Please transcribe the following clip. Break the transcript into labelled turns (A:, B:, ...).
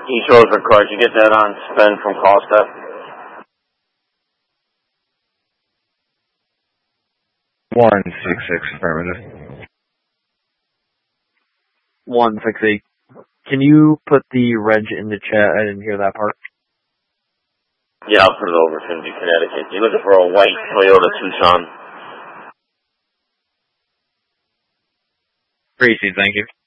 A: East Rosebrook card, you get that on spend from Costa?
B: 166 affirmative.
C: 168. Can you put the reg in the chat? I didn't hear that part.
A: Yeah, I'll put it over. It's going to be Connecticut. You're looking for a white Toyota Tucson.
C: Appreciate it, thank you.